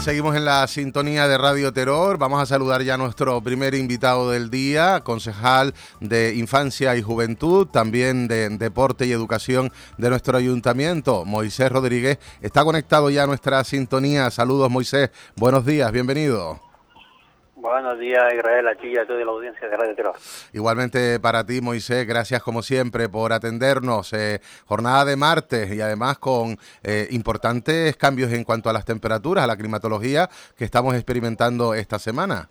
Seguimos en la sintonía de Radio Terror. Vamos a saludar ya a nuestro primer invitado del día, concejal de Infancia y Juventud, también de Deporte y Educación de nuestro ayuntamiento, Moisés Rodríguez. Está conectado ya a nuestra sintonía. Saludos, Moisés. Buenos días, bienvenido. Buenos días, Israel, a ti y a toda la audiencia de Radio Terror. Igualmente para ti, Moisés, gracias como siempre por atendernos. Jornada de martes y además con importantes cambios en cuanto a las temperaturas, a la climatología que estamos experimentando esta semana.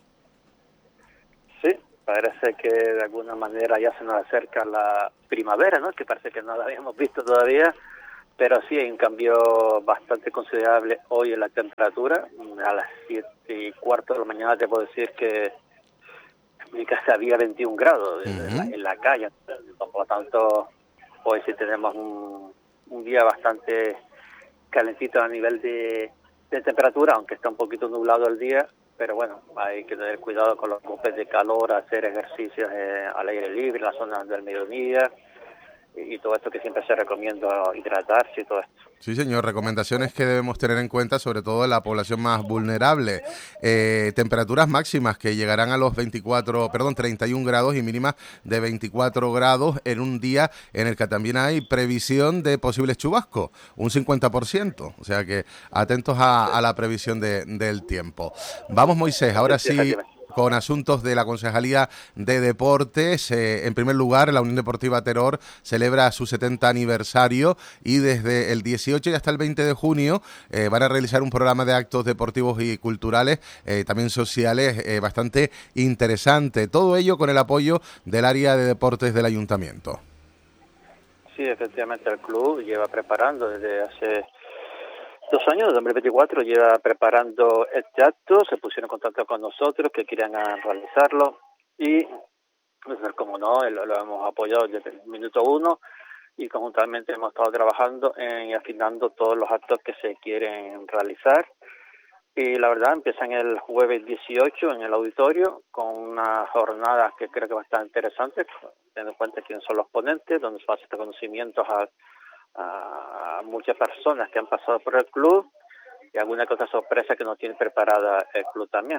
Sí, parece que de alguna manera ya se nos acerca la primavera, ¿no? Que parece que no la habíamos visto todavía, pero sí hay un cambio bastante considerable hoy en la temperatura. A las 7:15 de la mañana te puedo decir que en mi casa había 21 grados en la calle. Por lo tanto, hoy sí tenemos un día bastante calentito a nivel de temperatura, aunque está un poquito nublado el día. Pero bueno, hay que tener cuidado con los golpes de calor, hacer ejercicios al aire libre, en las zonas del mediodía, y todo esto que siempre se recomienda, hidratarse y todo esto. Sí, señor, recomendaciones que debemos tener en cuenta, sobre todo en la población más vulnerable. Temperaturas máximas que llegarán a los 31 grados y mínimas de 24 grados en un día en el que también hay previsión de posibles chubascos, un 50%. O sea que atentos a la previsión del tiempo. Vamos, Moisés, ahora sí, con asuntos de la Concejalía de Deportes. En primer lugar, la Unión Deportiva Terror celebra su 70 aniversario y desde el 18 y hasta el 20 de junio van a realizar un programa de actos deportivos y culturales, también sociales, bastante interesante. Todo ello con el apoyo del área de deportes del Ayuntamiento. Sí, efectivamente, el club lleva preparando desde hace 2 años, de 2024, lleva preparando este acto. Se pusieron en contacto con nosotros que querían realizarlo y, pues, como no, lo hemos apoyado desde el minuto 1 y conjuntamente hemos estado trabajando y afinando todos los actos que se quieren realizar. Y la verdad, empiezan el jueves 18 en el auditorio con una jornada que creo que va a estar interesante, teniendo en cuenta quiénes son los ponentes, donde se hace conocimientos a muchas personas que han pasado por el club y alguna cosa sorpresa que nos tiene preparada el club también.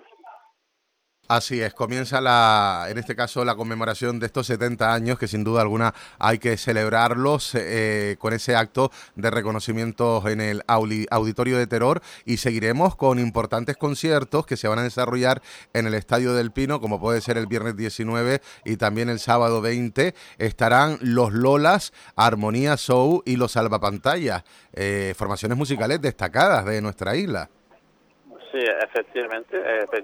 Así es, comienza en este caso la conmemoración de estos 70 años que sin duda alguna hay que celebrarlos con ese acto de reconocimiento en el Auditorio de Terror, y seguiremos con importantes conciertos que se van a desarrollar en el Estadio del Pino, como puede ser el viernes 19 y también el sábado 20. Estarán los Lolas, Armonía Show y los Salvapantallas, formaciones musicales destacadas de nuestra isla. Sí, efectivamente,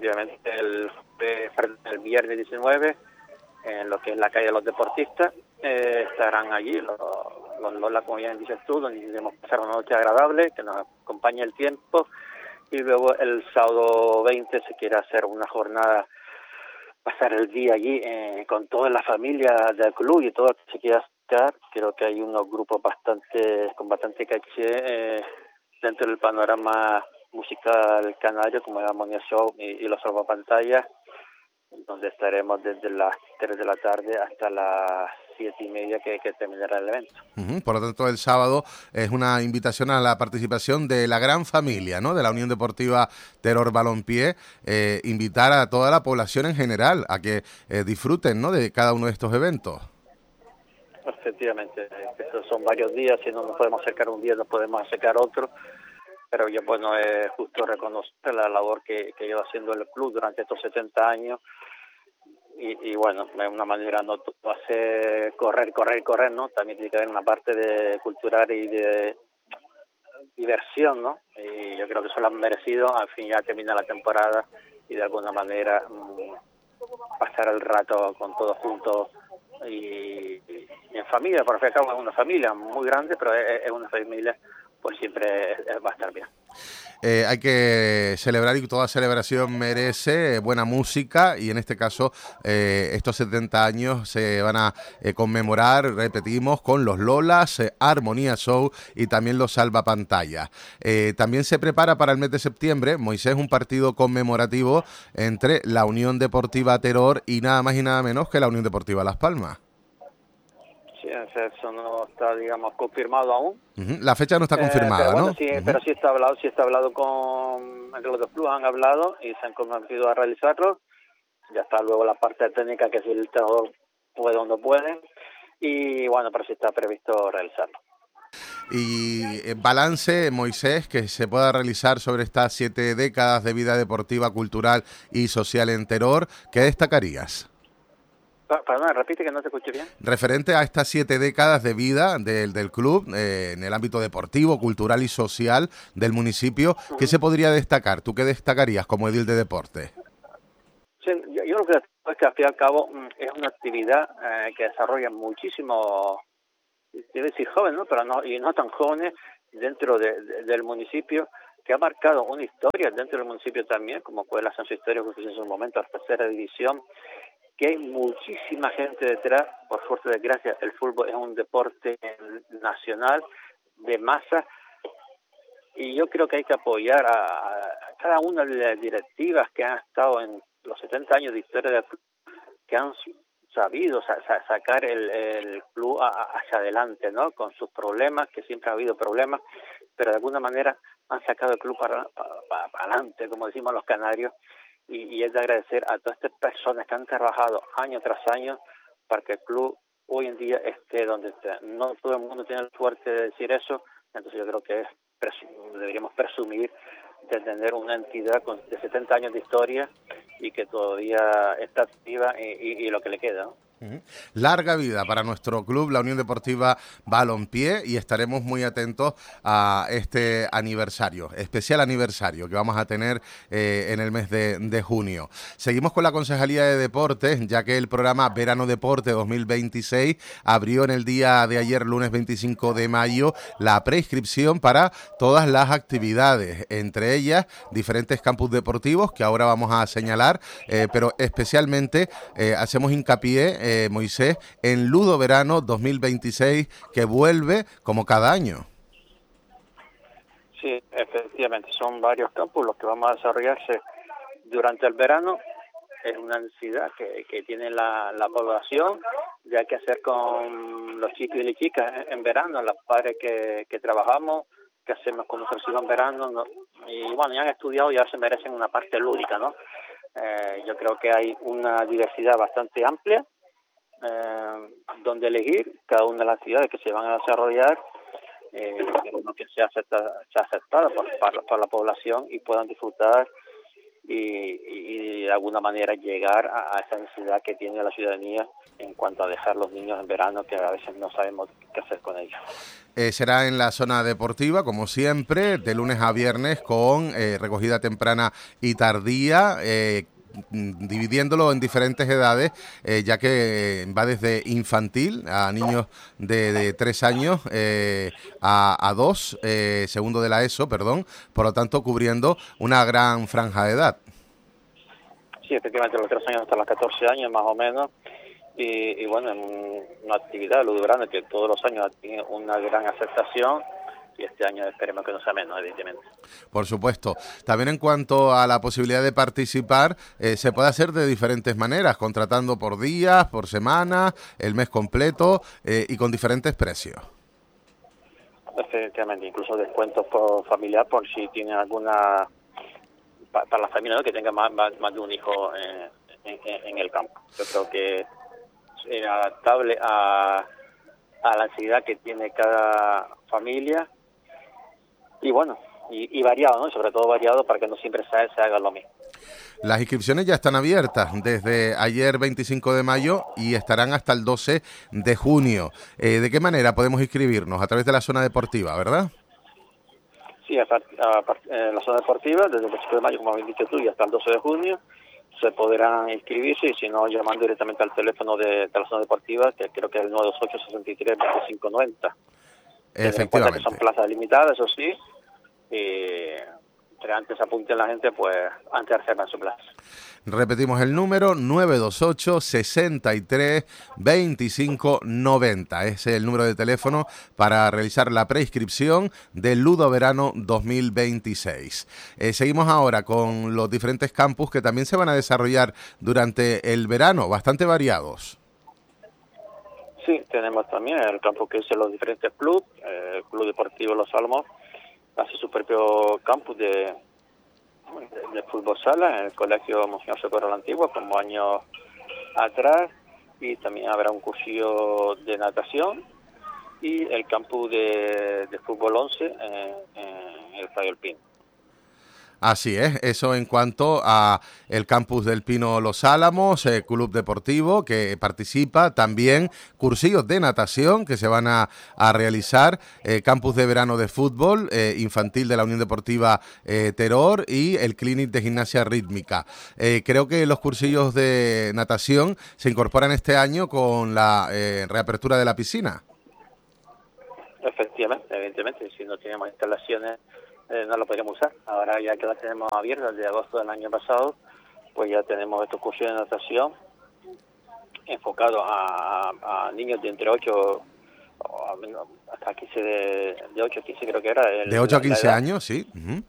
el viernes 19, en lo que es la calle de los deportistas, estarán allí los Lola, como bien dices tú, donde queremos pasar una noche agradable, que nos acompañe el tiempo, y luego el sábado 20 se quiere hacer una jornada, pasar el día allí con toda la familia del club y todo lo que se quiera estar. Creo que hay unos grupos con bastante caché dentro del panorama musical canario, como el Armonía Show y los Salvapantallas, donde estaremos desde las 3 de la tarde hasta las 7:30 que terminará el evento. Por lo tanto, el sábado es una invitación a la participación de la gran familia, ¿no?, de la Unión Deportiva Terror Balompié, invitar a toda la población en general a que disfruten, ¿no?, de cada uno de estos eventos. Efectivamente, estos son varios días, si no nos podemos acercar un día, nos podemos acercar otro, pero yo, bueno, es justo reconocer la labor que lleva haciendo el club durante estos 70 años y bueno, de una manera no hacer correr, ¿no? También tiene que haber una parte de cultural y de diversión, ¿no? Y yo creo que eso lo han merecido. Al fin ya termina la temporada y de alguna manera pasar el rato con todos juntos y en familia, por fin es una familia muy grande, pero es una familia, pues siempre va a estar bien. Hay que celebrar, y toda celebración merece buena música, y en este caso estos 70 años se van a conmemorar, repetimos, con los Lolas, Armonía Show y también los Salvapantallas. También se prepara para el mes de septiembre, Moisés, un partido conmemorativo entre la Unión Deportiva Terror y nada más y nada menos que la Unión Deportiva Las Palmas. Sí, eso no está, digamos, confirmado aún. La fecha no está confirmada, pero bueno, ¿no? Sí, pero sí está hablado con entre los dos clubes, han hablado y se han comprometido a realizarlo. Ya está luego la parte técnica, que si el entrenador puede o no puede, y bueno, pero sí está previsto realizarlo. Y balance, Moisés, que se pueda realizar sobre estas 7 décadas de vida deportiva, cultural y social en Teror, ¿qué destacarías? Perdón, repite que no te escuché bien. Referente a estas 7 décadas de vida del club, en el ámbito deportivo, cultural y social del municipio, ¿qué se podría destacar? ¿Tú qué destacarías como edil de deporte? Sí, yo lo que es que al fin y al cabo es una actividad que desarrollan muchísimos, debe decir jóvenes, ¿no? Pero no, y no tan jóvenes dentro del municipio, que ha marcado una historia dentro del municipio también, como fue el ascenso histórico que hizo en su momento a la tercera división, que hay muchísima gente detrás. Por suerte, de desgracia, el fútbol es un deporte nacional de masa, y yo creo que hay que apoyar a cada una de las directivas que han estado en los 70 años de historia del club, que han sabido sacar el club hacia adelante, ¿no? Con sus problemas, que siempre ha habido problemas, pero de alguna manera han sacado el club para adelante, como decimos los canarios, y es de agradecer a todas estas personas que han trabajado año tras año para que el club hoy en día esté donde esté. No todo el mundo tiene la suerte de decir eso, entonces yo creo que deberíamos presumir de tener una entidad de 70 años de historia y que todavía está activa y lo que le queda, ¿no? Larga vida para nuestro club, la Unión Deportiva Balompié, y estaremos muy atentos a este aniversario, especial aniversario que vamos a tener en el mes de junio. Seguimos con la Concejalía de Deportes, ya que el programa Verano Deporte 2026 abrió en el día de ayer, lunes 25 de mayo, la preinscripción para todas las actividades, entre ellas diferentes campus deportivos que ahora vamos a señalar, pero especialmente hacemos hincapié, Moisés, en Ludo Verano 2026, que vuelve como cada año. Sí, efectivamente, son varios campos los que vamos a desarrollarse durante el verano. Es una necesidad que tiene la población, ya que hacer con los chicos y las chicas en verano, las padres que trabajamos, que hacemos con nuestros hijos en verano, ¿no? Y bueno, ya han estudiado y ya se merecen una parte lúdica, ¿no? Yo creo que hay una diversidad bastante amplia, donde elegir cada una de las actividades que se van a desarrollar, que sea aceptada por la población y puedan disfrutar y de alguna manera llegar a esa necesidad que tiene la ciudadanía en cuanto a dejar los niños en verano, que a veces no sabemos qué hacer con ellos. Será en la zona deportiva, como siempre, de lunes a viernes, con recogida temprana y tardía, dividiéndolo en diferentes edades, ya que va desde infantil a niños de 3 años a 2, segundo de la ESO, perdón, por lo tanto cubriendo una gran franja de edad. Sí, efectivamente, los 3 años hasta los 14 años más o menos, y bueno, es una actividad ludograna que todos los años tiene una gran aceptación, y este año esperemos que no sea menos, evidentemente. Por supuesto. También en cuanto a la posibilidad de participar, se puede hacer de diferentes maneras, contratando por días, por semana, el mes completo y con diferentes precios. Efectivamente, incluso descuentos por familiar por si tienen alguna, para la familia, ¿no?, que tenga más de un hijo en el campo. Yo creo que es adaptable a la ansiedad que tiene cada familia. Y bueno, y variado, ¿no? Y sobre todo variado para que no siempre se haga lo mismo. Las inscripciones ya están abiertas desde ayer 25 de mayo y estarán hasta el 12 de junio. ¿De qué manera podemos inscribirnos? A través de la zona deportiva, ¿verdad? Sí, en la zona deportiva, desde el 25 de mayo, como habéis dicho tú, y hasta el 12 de junio, se podrán inscribirse, y si no, llamando directamente al teléfono de la zona deportiva, que creo que es el 928-63-2590. Efectivamente. Que son plazas limitadas, eso sí, pero antes apunten la gente, pues antes reservan su plaza. Repetimos el número, 928-63-2590. Ese es el número de teléfono para realizar la preinscripción del Ludo Verano 2026. Seguimos ahora con los diferentes campus que también se van a desarrollar durante el verano, bastante variados. Sí, tenemos también el campus que usan los diferentes clubes. El Club Deportivo Los Álamos hace su propio campus de fútbol sala en el Colegio Monseñor Socorro la Antigua, como años atrás, y también habrá un cursillo de natación y el campus de fútbol 11 en el Estadio El Pino. Así es, eso en cuanto a el campus del Pino Los Álamos, club deportivo que participa, también cursillos de natación que se van a realizar, campus de verano de fútbol infantil de la Unión Deportiva Teror y el clinic de gimnasia rítmica. Creo que los cursillos de natación se incorporan este año con la reapertura de la piscina. Efectivamente, evidentemente, si no tenemos instalaciones no lo podríamos usar. Ahora ya que la tenemos abierta desde agosto del año pasado, pues ya tenemos estos cursos de natación enfocados a niños de entre 8 hasta 15 de 8 a 15 creo que era. De 8 a 15 años, sí. Uh-huh.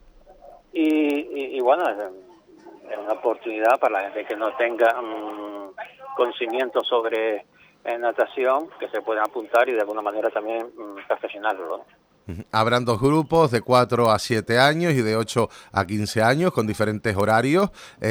Y bueno, es una oportunidad para la gente que no tenga conocimiento sobre natación, que se puedan apuntar y de alguna manera también perfeccionarlo, ¿no? Habrán dos grupos de 4 a 7 años y de 8 a 15 años con diferentes horarios.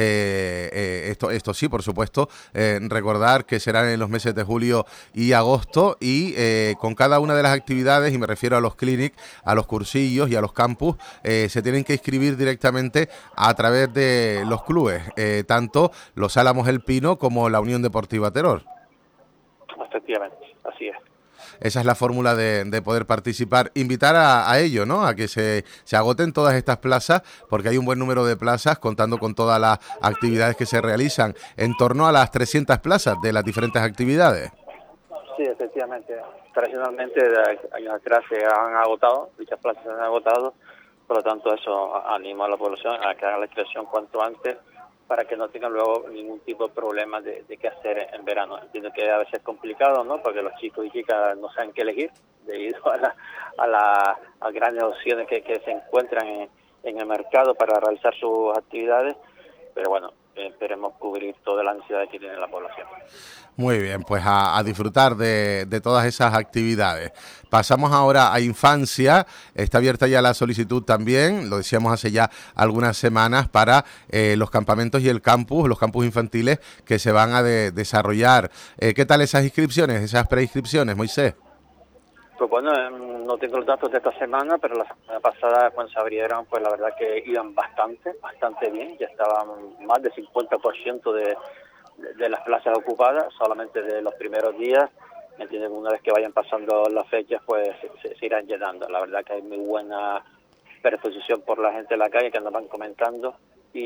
Esto sí, por supuesto, recordar que serán en los meses de julio y agosto y con cada una de las actividades, y me refiero a los clinics, a los cursillos y a los campus, se tienen que inscribir directamente a través de los clubes, tanto los Álamos El Pino como la Unión Deportiva Teror. Efectivamente, así es. Esa es la fórmula de poder participar. Invitar a ello, ¿no? A que se agoten todas estas plazas, porque hay un buen número de plazas, contando con todas las actividades que se realizan, en torno a las 300 plazas de las diferentes actividades. Sí, efectivamente. Tradicionalmente, de años atrás se han agotado, dichas plazas se han agotado, por lo tanto eso anima a la población a que haga la inscripción cuanto antes, para que no tengan luego ningún tipo de problema de qué hacer en verano. Entiendo que a veces es complicado, ¿no? Porque los chicos y chicas no saben qué elegir debido a las grandes opciones que se encuentran en el mercado para realizar sus actividades, pero bueno, esperemos cubrir toda la necesidad que tiene la población. Muy bien, pues a disfrutar de todas esas actividades. Pasamos ahora a infancia. Está abierta ya la solicitud también, lo decíamos hace ya algunas semanas, para los campamentos y el campus, los campus infantiles que se van a desarrollar. ¿Qué tal esas inscripciones, esas preinscripciones, Moisés? Pues bueno, no tengo los datos de esta semana, pero la semana pasada cuando se abrieron, pues la verdad que iban bastante bien. Ya estaban más del 50% de las plazas ocupadas, solamente de los primeros días. Entiendo que una vez que vayan pasando las fechas, pues se irán llenando. La verdad que hay muy buena predisposición por la gente en la calle que nos van comentando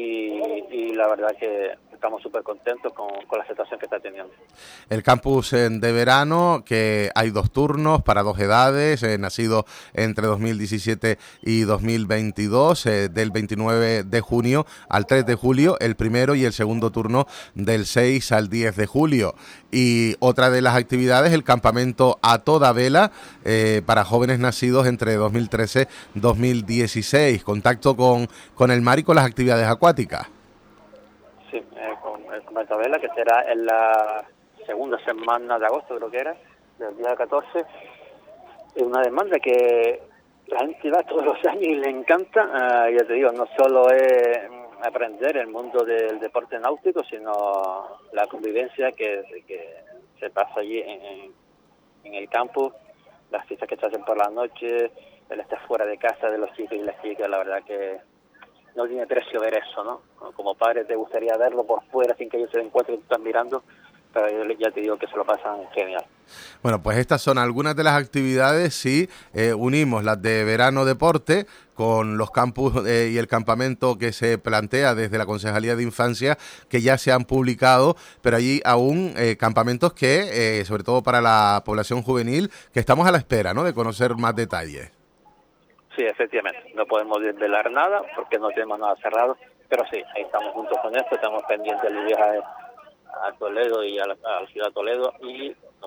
y la verdad que estamos súper contentos con la aceptación que está teniendo. El campus de verano, que hay 2 turnos para 2 edades, nacidos entre 2017 y 2022, del 29 de junio al 3 de julio, el primero y el segundo turno del 6 al 10 de julio. Y otra de las actividades, el campamento a toda vela para jóvenes nacidos entre 2013 y 2016, contacto con el mar y con las actividades acuáticas. Sí, con el campamento a vela, que será en la segunda semana de agosto, creo que era, del día 14. Es una demanda que la gente va todos los años y le encanta. Ya te digo, no solo es aprender el mundo del deporte náutico, sino la convivencia que se pasa allí en el campo, las fiestas que se hacen por la noche, el estar fuera de casa de los chicos y las chicas. La verdad que no tiene precio ver eso, ¿no? Como padre te gustaría verlo por fuera sin que ellos se den cuenta que te están mirando, pero yo ya te digo que se lo pasan genial. Bueno, pues estas son algunas de las actividades, sí, unimos las de verano deporte con los campus y el campamento que se plantea desde la Concejalía de Infancia, que ya se han publicado, pero allí aún campamentos que, sobre todo para la población juvenil, que estamos a la espera, ¿no?, de conocer más detalles. Sí, efectivamente, no podemos desvelar nada porque no tenemos nada cerrado, pero sí, ahí estamos juntos con esto, estamos pendientes del viaje a Toledo y a la ciudad de Toledo y nos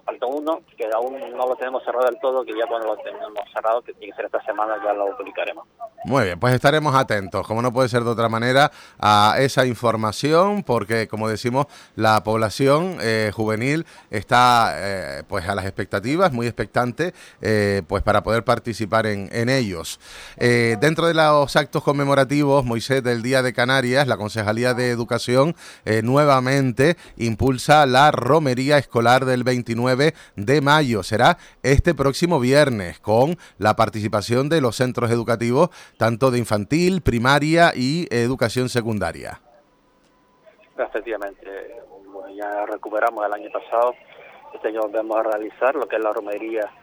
falta uno, que aún no lo tenemos cerrado del todo, que ya cuando lo tenemos cerrado, que tiene que ser esta semana, ya lo publicaremos. Muy bien, pues estaremos atentos, como no puede ser de otra manera, a esa información, porque como decimos, la población juvenil está pues a las expectativas, muy expectante, pues para poder participar en ellos. Dentro de los actos conmemorativos, Moisés, del Día de Canarias, la Concejalía de Educación nuevamente impulsa la romería escolar del 29 de mayo. Será este próximo viernes, con la participación de los centros educativos, tanto de infantil, primaria y educación secundaria. Efectivamente, ya recuperamos el año pasado, este año volvemos a realizar lo que es la romería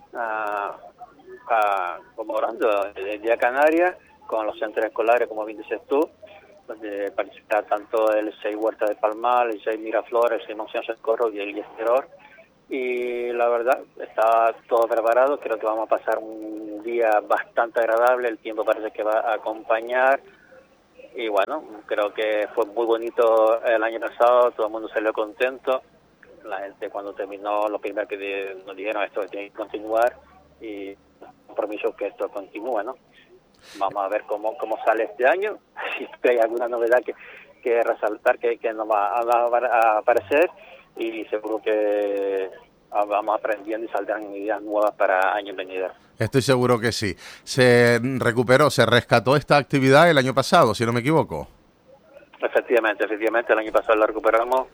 conmemorando el Día de Canarias con los centros escolares, como bien dices tú, donde participa tanto el 6 Huerta de Palmar, el 6 Miraflores, el 6 Monción Socorro y el Yesteror. Y la verdad, está todo preparado, creo que vamos a pasar un día bastante agradable, el tiempo parece que va a acompañar, y bueno, creo que fue muy bonito el año pasado, todo el mundo salió contento, la gente cuando terminó, lo primero que nos dijeron, esto tiene que continuar, y compromiso que esto continúe, ¿no? Vamos a ver cómo sale este año, si hay alguna novedad que resaltar, que nos va a aparecer, y seguro que vamos aprendiendo y saldrán ideas nuevas para años venideros. Estoy seguro que sí. Se rescató esta actividad el año pasado, si no me equivoco. Efectivamente, el año pasado la recuperamos,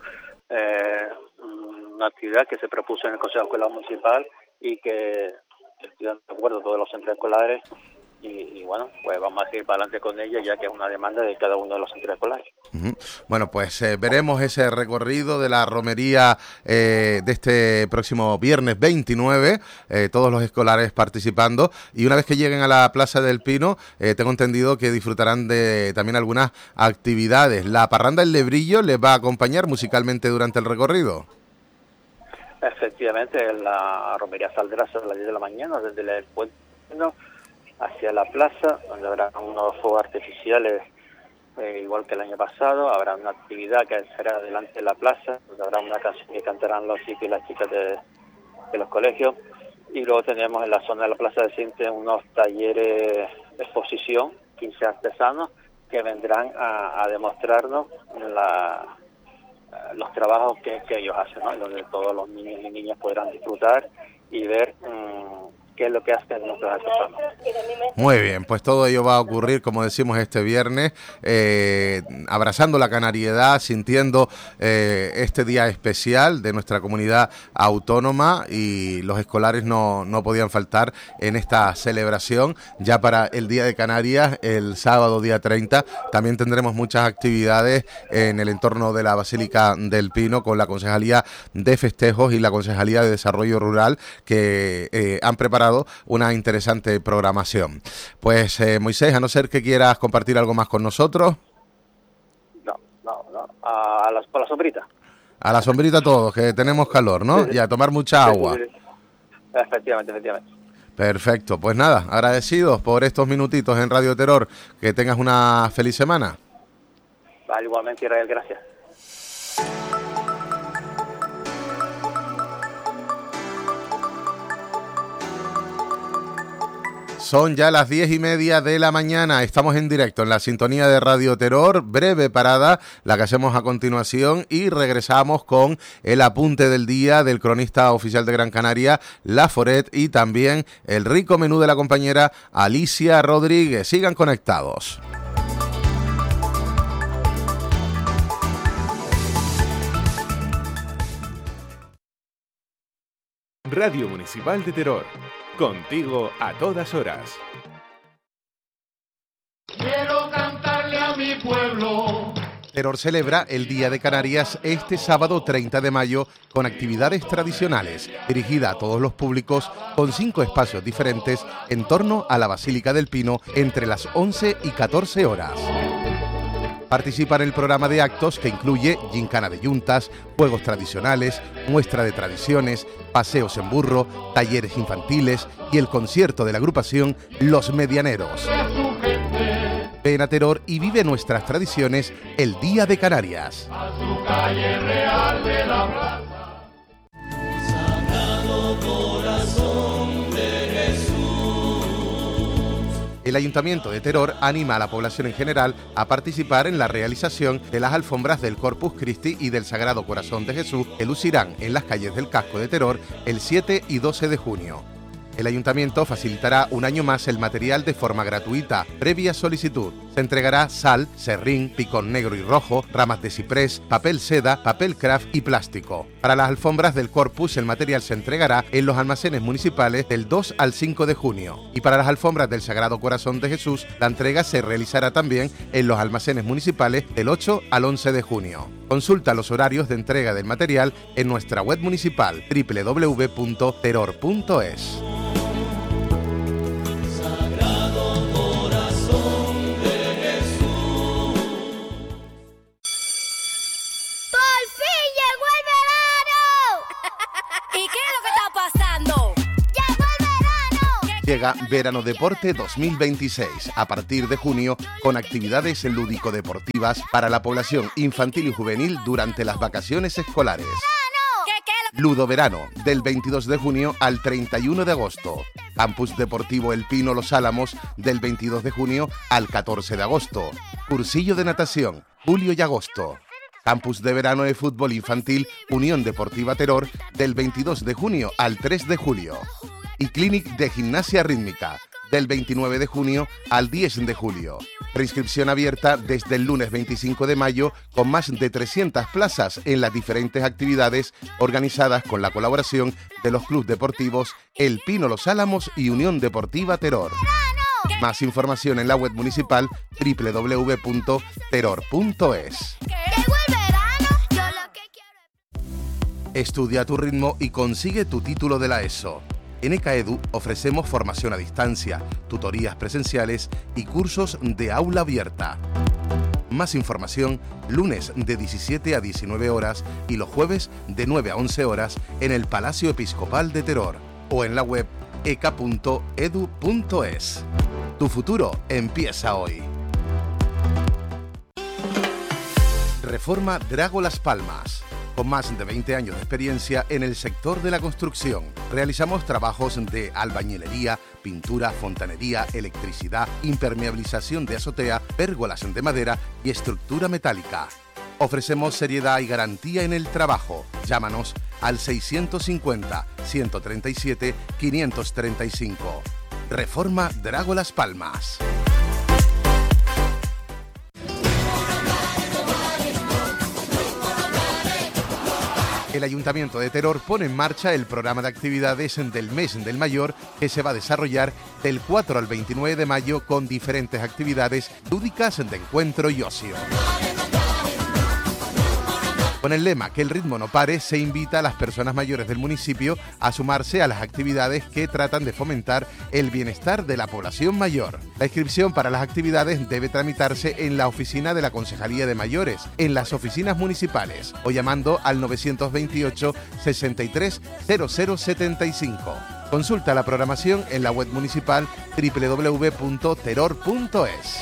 una actividad que se propuso en el Consejo Escolar Municipal y que estuvieron de acuerdo todos los centros escolares. Y bueno, pues vamos a seguir para adelante con ella, ya que es una demanda de cada uno de los centros escolares. Bueno, pues veremos ese recorrido de la romería de este próximo viernes 29, todos los escolares participando, y una vez que lleguen a la Plaza del Pino, tengo entendido que disfrutarán de también algunas actividades. ¿La parranda El Lebrillo les va a acompañar musicalmente durante el recorrido? Efectivamente, la romería saldrá a las 10 de la mañana desde el puente hacia la plaza, donde habrá unos fuegos artificiales, igual que el año pasado. Habrá una actividad que será delante de la plaza, donde habrá una canción que cantarán los chicos y las chicas de los colegios. Y luego tenemos en la zona de la Plaza de Sinte unos talleres de exposición, 15 artesanos, que vendrán a demostrarnos los trabajos que ellos hacen, ¿no? Donde todos los niños y niñas podrán disfrutar y ver qué es lo que hacen nuestros artesanos. Muy bien, pues todo ello va a ocurrir, como decimos, este viernes, abrazando la canariedad, sintiendo este día especial de nuestra comunidad autónoma, y los escolares no podían faltar en esta celebración. Ya para el Día de Canarias, el sábado día 30, también tendremos muchas actividades en el entorno de la Basílica del Pino, con la Concejalía de Festejos y la Concejalía de Desarrollo Rural, que han preparado una interesante programación. Pues Moisés, a no ser que quieras compartir algo más con nosotros. No. A la sombrita. A la sombrita todos, que tenemos calor, ¿no? Sí. Y a tomar mucha agua. Sí. Efectivamente. Perfecto, pues nada, agradecidos por estos minutitos en Radio Terror. Que tengas una feliz semana. Vale, igualmente, Israel, gracias. Son ya las 10:30 de la mañana, estamos en directo en la sintonía de Radio Terror, breve parada, la que hacemos a continuación, y regresamos con el apunte del día del cronista oficial de Gran Canaria, Laforet, y también el rico menú de la compañera Alicia Rodríguez. Sigan conectados. Radio Municipal de Terror, contigo a todas horas. Quiero cantarle a mi pueblo. Terror celebra el Día de Canarias este sábado 30 de mayo con actividades tradicionales, dirigida a todos los públicos, con 5 espacios diferentes en torno a la Basílica del Pino entre las 11 y 14 horas. Participa en el programa de actos, que incluye gincana de yuntas, juegos tradicionales, muestra de tradiciones, paseos en burro, talleres infantiles y el concierto de la agrupación Los Medianeros. Ven a Terror y vive nuestras tradiciones el Día de Canarias. A su calle real de la plaza. El Ayuntamiento de Teror anima a la población en general a participar en la realización de las alfombras del Corpus Christi y del Sagrado Corazón de Jesús, que lucirán en las calles del casco de Teror el 7 y 12 de junio. El Ayuntamiento facilitará un año más el material de forma gratuita, previa solicitud. Se entregará sal, serrín, picón negro y rojo, ramas de ciprés, papel seda, papel craft y plástico. Para las alfombras del Corpus, el material se entregará en los almacenes municipales del 2 al 5 de junio. Y para las alfombras del Sagrado Corazón de Jesús, la entrega se realizará también en los almacenes municipales del 8 al 11 de junio. Consulta los horarios de entrega del material en nuestra web municipal www.teror.es. Llega Verano Deporte 2026 a partir de junio con actividades lúdico-deportivas para la población infantil y juvenil durante las vacaciones escolares. Ludo Verano, del 22 de junio al 31 de agosto. Campus Deportivo El Pino Los Álamos, del 22 de junio al 14 de agosto. Cursillo de natación, julio y agosto. Campus de verano de fútbol infantil Unión Deportiva Teror, del 22 de junio al 3 de julio. Y Clinic de Gimnasia Rítmica, del 29 de junio al 10 de julio. Preinscripción abierta desde el lunes 25 de mayo con más de 300 plazas en las diferentes actividades organizadas con la colaboración de los clubes deportivos El Pino Los Álamos y Unión Deportiva Teror. Más información en la web municipal www.teror.es. Estudia a tu ritmo y consigue tu título de la ESO. En ECAEDU ofrecemos formación a distancia, tutorías presenciales y cursos de aula abierta. Más información, lunes de 17 a 19 horas y los jueves de 9 a 11 horas en el Palacio Episcopal de Teror o en la web eca.edu.es. Tu futuro empieza hoy. Reforma Drago Las Palmas. Con más de 20 años de experiencia en el sector de la construcción, realizamos trabajos de albañilería, pintura, fontanería, electricidad, impermeabilización de azotea, pérgolas de madera y estructura metálica. Ofrecemos seriedad y garantía en el trabajo. Llámanos al 650-137-535. Reforma Drago Las Palmas. El Ayuntamiento de Teror pone en marcha el programa de actividades del Mes del Mayor que se va a desarrollar del 4 al 29 de mayo con diferentes actividades lúdicas de encuentro y ocio. Con el lema Que el ritmo no pare, se invita a las personas mayores del municipio a sumarse a las actividades que tratan de fomentar el bienestar de la población mayor. La inscripción para las actividades debe tramitarse en la oficina de la Concejalía de Mayores, en las oficinas municipales o llamando al 928 63 0075. Consulta la programación en la web municipal www.teror.es.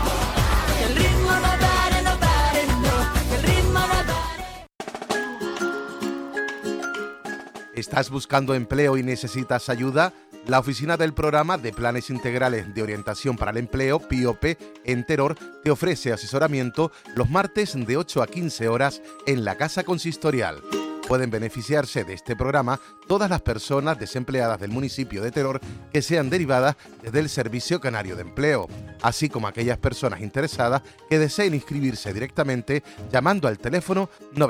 ¿Estás buscando empleo y necesitas ayuda? La oficina del Programa de Planes Integrales de Orientación para el Empleo, PIOPE, en Teror, te ofrece asesoramiento los martes de 8 a 15 horas en la Casa Consistorial. Pueden beneficiarse de este programa todas las personas desempleadas del municipio de Teror que sean derivadas desde el Servicio Canario de Empleo, así como aquellas personas interesadas que deseen inscribirse directamente llamando al teléfono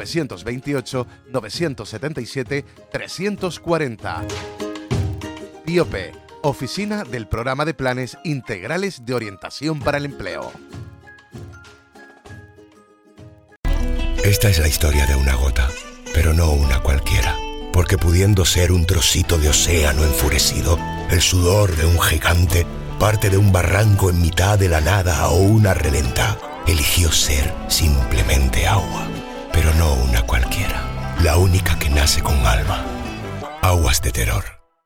928-977-340. PIOPE, Oficina del Programa de Planes Integrales de Orientación para el Empleo. Esta es la historia de una gota, pero no una cualquiera, porque pudiendo ser un trocito de océano enfurecido, el sudor de un gigante, parte de un barranco en mitad de la nada o una relenta, eligió ser simplemente agua, pero no una cualquiera, la única que nace con alma. Aguas de Teror.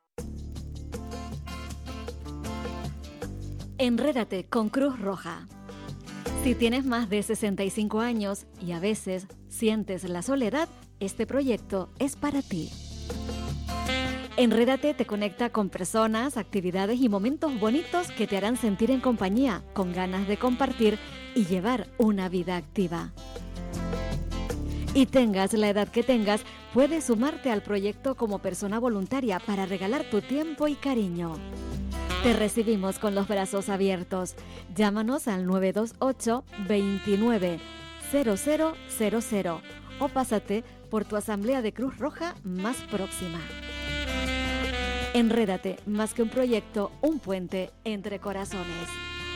Enrédate con Cruz Roja. Si tienes más de 65 años y a veces sientes la soledad, este proyecto es para ti. Enrédate te conecta con personas, actividades y momentos bonitos que te harán sentir en compañía, con ganas de compartir y llevar una vida activa. Y tengas la edad que tengas, puedes sumarte al proyecto como persona voluntaria para regalar tu tiempo y cariño. Te recibimos con los brazos abiertos. Llámanos al 928 29 0000 o pásate por tu asamblea de Cruz Roja más próxima. Enrédate, más que un proyecto, un puente entre corazones.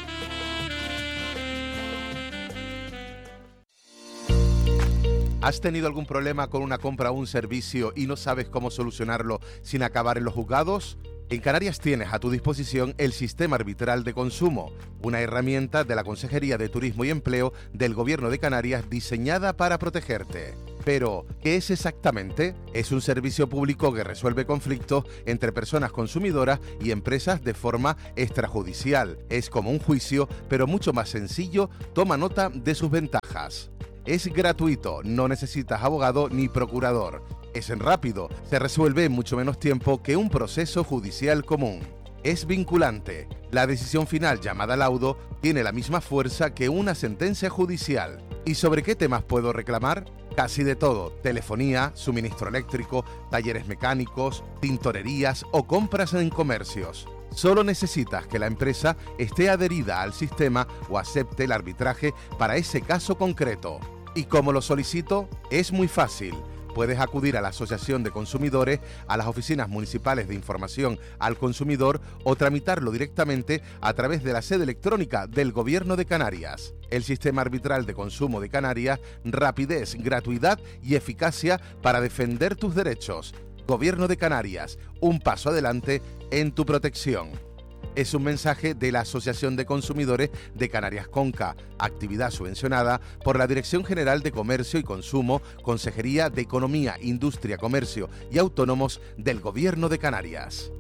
¿Has tenido algún problema con una compra o un servicio y no sabes cómo solucionarlo sin acabar en los juzgados? En Canarias tienes a tu disposición el Sistema Arbitral de Consumo, una herramienta de la Consejería de Turismo y Empleo del Gobierno de Canarias diseñada para protegerte. Pero, ¿qué es exactamente? Es un servicio público que resuelve conflictos entre personas consumidoras y empresas de forma extrajudicial. Es como un juicio, pero mucho más sencillo. Toma nota de sus ventajas. Es gratuito, no necesitas abogado ni procurador. Es rápido, se resuelve en mucho menos tiempo que un proceso judicial común. Es vinculante. La decisión final, llamada laudo, tiene la misma fuerza que una sentencia judicial. ¿Y sobre qué temas puedo reclamar? Casi de todo: telefonía, suministro eléctrico, talleres mecánicos, tintorerías o compras en comercios. Solo necesitas que la empresa esté adherida al sistema o acepte el arbitraje para ese caso concreto. ¿Y cómo lo solicito? Es muy fácil. Puedes acudir a la Asociación de Consumidores, a las oficinas municipales de información al consumidor o tramitarlo directamente a través de la sede electrónica del Gobierno de Canarias. El Sistema Arbitral de Consumo de Canarias: rapidez, gratuidad y eficacia para defender tus derechos. Gobierno de Canarias, un paso adelante en tu protección. Es un mensaje de la Asociación de Consumidores de Canarias Conca, actividad subvencionada por la Dirección General de Comercio y Consumo, Consejería de Economía, Industria, Comercio y Autónomos del Gobierno de Canarias.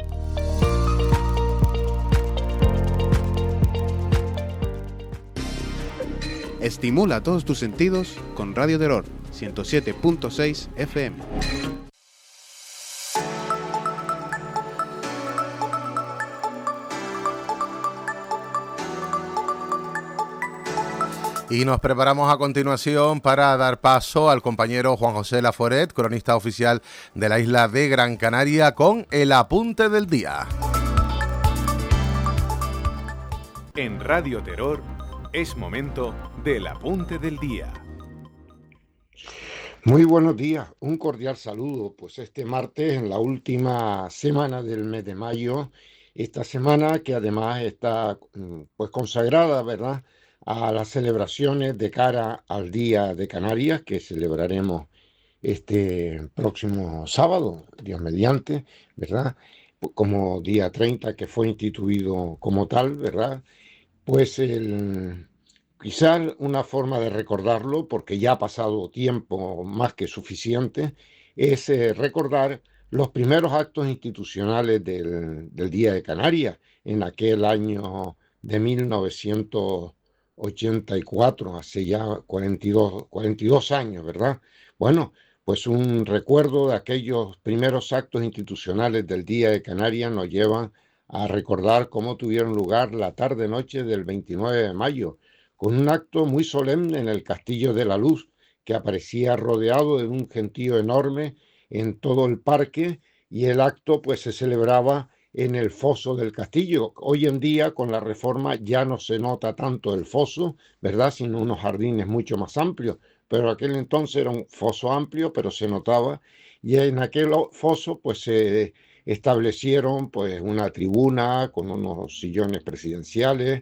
Estimula todos tus sentidos con Radio Terror 107.6 FM. Y nos preparamos a continuación para dar paso al compañero Juan José Laforet, cronista oficial de la isla de Gran Canaria, con el apunte del día. En Radio Terror es momento del apunte del día. Muy buenos días, un cordial saludo. Pues este martes, en la última semana del mes de mayo, esta semana que además está pues consagrada, ¿verdad?, a las celebraciones de cara al Día de Canarias, que celebraremos este próximo sábado, Dios mediante, ¿verdad?, como día 30, que fue instituido como tal, ¿verdad? Pues quizás una forma de recordarlo, porque ya ha pasado tiempo más que suficiente, es recordar los primeros actos institucionales del Día de Canarias, en aquel año de 1984, hace ya 42 años, ¿verdad? Bueno, pues un recuerdo de aquellos primeros actos institucionales del Día de Canarias nos lleva a recordar cómo tuvieron lugar la tarde-noche del 29 de mayo, con un acto muy solemne en el Castillo de la Luz, que aparecía rodeado de un gentío enorme en todo el parque, y el acto pues se celebraba en el foso del castillo. Hoy en día, con la reforma, ya no se nota tanto el foso, ¿verdad?, sino unos jardines mucho más amplios, pero aquel entonces era un foso amplio, pero se notaba, y en aquel foso pues se establecieron pues una tribuna con unos sillones presidenciales,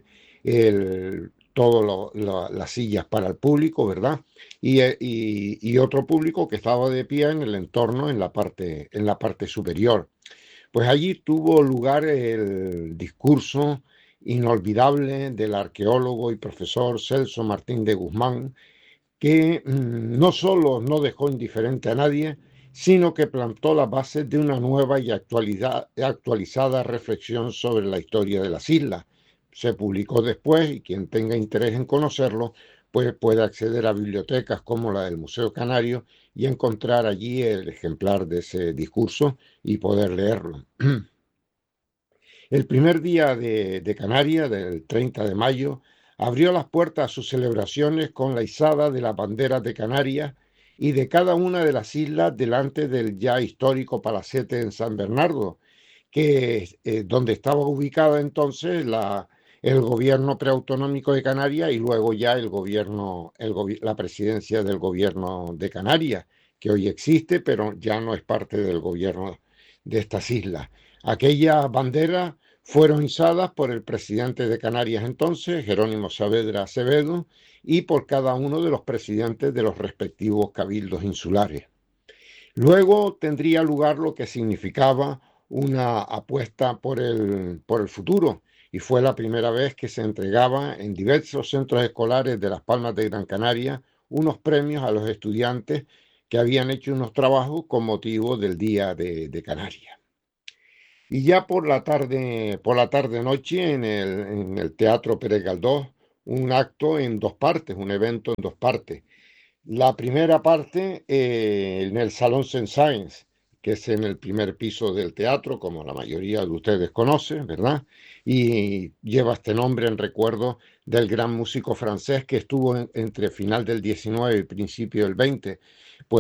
todas las sillas para el público, ¿verdad?, y otro público que estaba de pie en el entorno, en la parte superior. Pues allí tuvo lugar el discurso inolvidable del arqueólogo y profesor Celso Martín de Guzmán, que no solo no dejó indiferente a nadie, sino que plantó las bases de una nueva y actualizada reflexión sobre la historia de las islas. Se publicó después, y quien tenga interés en conocerlo, después puede acceder a bibliotecas como la del Museo Canario y encontrar allí el ejemplar de ese discurso y poder leerlo. El primer día de Canarias, del 30 de mayo, abrió las puertas a sus celebraciones con la izada de las banderas de Canarias y de cada una de las islas delante del ya histórico palacete en San Bernardo, que donde estaba ubicada entonces el gobierno preautonómico de Canarias y luego ya la presidencia del gobierno de Canarias, que hoy existe, pero ya no es parte del gobierno de estas islas. Aquellas banderas fueron izadas por el presidente de Canarias entonces, Jerónimo Saavedra Acevedo, y por cada uno de los presidentes de los respectivos cabildos insulares. Luego tendría lugar lo que significaba una apuesta por el futuro, y fue la primera vez que se entregaba en diversos centros escolares de Las Palmas de Gran Canaria unos premios a los estudiantes que habían hecho unos trabajos con motivo del Día de Canarias. Y ya por la tarde-noche en el Teatro Pérez Galdós, un acto en dos partes, un evento en dos partes. La primera parte en el Salón Saint-Saëns, que es en el primer piso del teatro, como la mayoría de ustedes conocen, ¿verdad? Y lleva este nombre en recuerdo del gran músico francés que estuvo entre final del 19 y principio del 20, pues